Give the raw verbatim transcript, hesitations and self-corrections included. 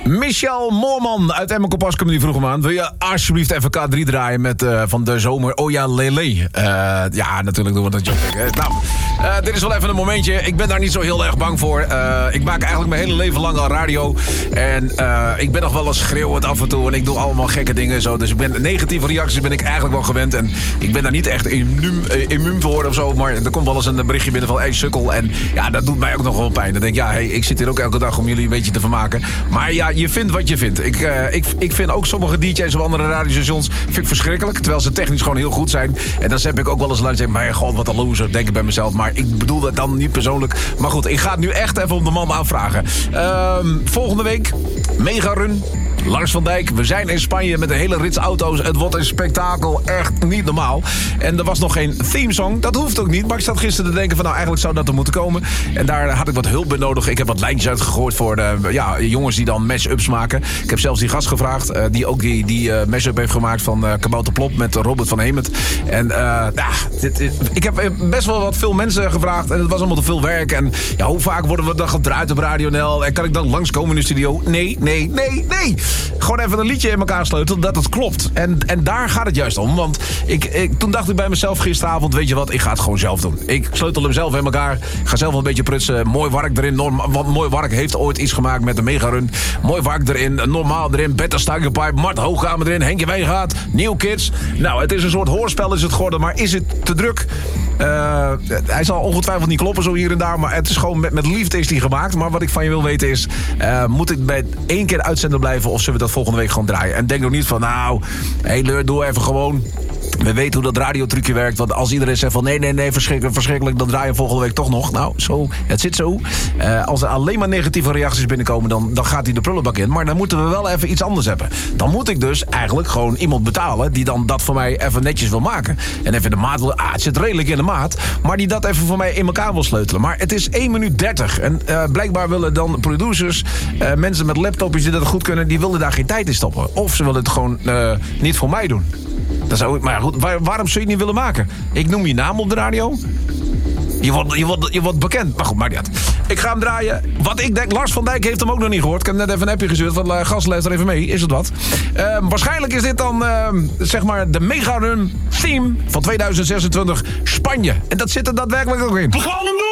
Michel Moorman uit Emmen Kopaskum die vroeg hem aan. Wil je alsjeblieft even K drie draaien met uh, van de zomer Oh ja Lele? Uh, ja, natuurlijk doen we dat. Nou, uh, dit is wel even een momentje. Ik ben daar niet zo heel erg bang voor. Uh, ik maak eigenlijk mijn hele leven lang al radio. En uh, ik ben nog wel eens schreeuwend af en toe. En ik doe allemaal gekke dingen zo. Dus ik ben, negatieve reacties ben ik eigenlijk wel gewend. En ik ben daar niet echt immuun, immuun voor of zo. Maar er komt wel eens een berichtje binnen van hey, sukkel. En ja, dat doet mij ook nog wel pijn. Dan denk ik, ja, hey, ik zit hier ook elke dag om jullie een beetje te vermaken. Maar ja, je vindt wat je vindt. Ik, uh, ik, ik vind ook sommige D J's op andere radiostations vind ik verschrikkelijk. Terwijl ze technisch gewoon heel goed zijn. En dan heb ik ook wel eens langs zeggen, maar god, wat een loser, denk ik bij mezelf. Maar ik bedoel dat dan niet persoonlijk. Maar goed, ik ga het nu echt even op de man aanvragen. Uh, volgende week, mega run. Lars van Dijk, we zijn in Spanje met een hele rits auto's. Het wordt een spektakel, echt niet normaal. En er was nog geen themesong, dat hoeft ook niet. Maar ik zat gisteren te denken van nou, eigenlijk zou dat er moeten komen. En daar had ik wat hulp bij nodig. Ik heb wat lijntjes uitgegooid voor de ja, jongens die dan mash-ups maken. Ik heb zelfs die gast gevraagd, uh, die ook die, die uh, mash-up heeft gemaakt van uh, Kabouter Plop met Robert van Hemert. En uh, ja, dit, dit, ik heb best wel wat veel mensen gevraagd en het was allemaal te veel werk. En ja, hoe vaak worden we dan gedraaid op Radio N L? En kan ik dan langskomen in de studio? Nee, nee, nee, nee. Gewoon even een liedje in elkaar sleutelen dat het klopt. En, en daar gaat het juist om. Want ik, ik, toen dacht ik bij mezelf gisteravond, weet je wat, ik ga het gewoon zelf doen. Ik sleutel hem zelf in elkaar. Ga zelf een beetje prutsen. Mooi Wark erin. Norm, want Mooi Wark heeft ooit iets gemaakt met de megarun. Mooi Wark erin. Normaal erin. Bette Stuygerpipe. Mart Hoogkamer erin. Henkje Wijngaard. New Kids. Nou, het is een soort hoorspel is het geworden. Maar is het te druk? Uh, hij zal ongetwijfeld niet kloppen zo hier en daar. Maar het is gewoon met, met liefde is die gemaakt. Maar wat ik van je wil weten is, Uh, moet ik bij één keer uitzender blijven of zullen we dat volgende week gewoon draaien? En denk ook niet van nou, hé Leur, doe even gewoon. We weten hoe dat radiotrucje werkt. Want als iedereen zegt van nee, nee, nee, verschrikkelijk, verschrikkelijk, dan draaien we volgende week toch nog. Nou, zo, het zit zo. Uh, als er alleen maar negatieve reacties binnenkomen, dan, dan gaat hij de prullenbak in. Maar dan moeten we wel even iets anders hebben. Dan moet ik dus eigenlijk gewoon iemand betalen die dan dat voor mij even netjes wil maken. En even de maat wil, ah, het zit redelijk in de maat. Maar die dat even voor mij in elkaar wil sleutelen. Maar het is één minuut dertig. En uh, blijkbaar willen dan producers, uh, mensen met laptopjes die dat goed kunnen, die willen daar geen tijd in stoppen. Of ze willen het gewoon uh, niet voor mij doen. Dat zou ik, maar goed, waar, waarom zou je het niet willen maken? Ik noem je naam op de radio. Je wordt, je, wordt, je wordt bekend. Maar goed, maakt niet uit. Ik ga hem draaien. Wat ik denk, Lars van Dijk heeft hem ook nog niet gehoord. Ik heb net even een appje gestuurd van uh, gast, luister even mee. Is het wat? Uh, waarschijnlijk is dit dan, uh, zeg maar, de Mega Run theme van tweeduizend zesentwintig Spanje. En dat zit er daadwerkelijk ook in. We gaan hem doen!